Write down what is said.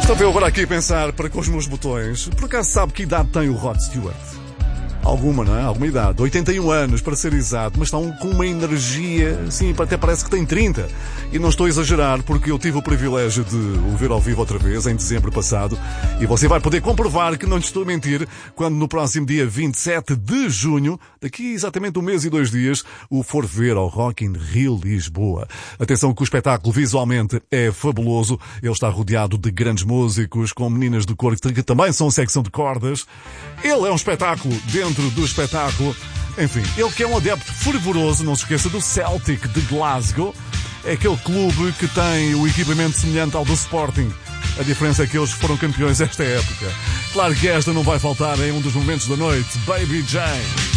Estava eu agora aqui a pensar para com os meus botões. Por acaso sabe que idade tem o Rod Stewart? Alguma, não é? Alguma idade. 81 anos, para ser exato, mas está com uma energia, assim, até parece que tem 30. E não estou a exagerar, porque eu tive o privilégio de o ver ao vivo outra vez, em dezembro passado, e você vai poder comprovar que não lhe estou a mentir, quando no próximo dia 27 de junho, daqui exatamente 1 mês e 2 dias, o for ver ao Rock in Rio Lisboa. Atenção que o espetáculo visualmente é fabuloso, ele está rodeado de grandes músicos, com meninas do coro que também são secção de cordas. Ele é um espetáculo dentro do espetáculo. Enfim, ele que é um adepto fervoroso, não se esqueça do Celtic de Glasgow, é aquele clube que tem o equipamento semelhante ao do Sporting. A diferença é que eles foram campeões esta época. Claro que esta não vai faltar em um dos momentos da noite. Baby Jane.